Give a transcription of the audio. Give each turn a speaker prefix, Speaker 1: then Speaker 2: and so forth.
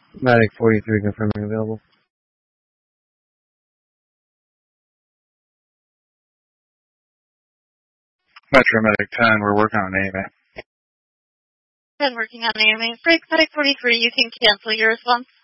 Speaker 1: Medic 43 confirming available.
Speaker 2: Metro Medic 10, we're working on AMA.
Speaker 3: 10 working on AMA. Break Medic 43, you can cancel your response.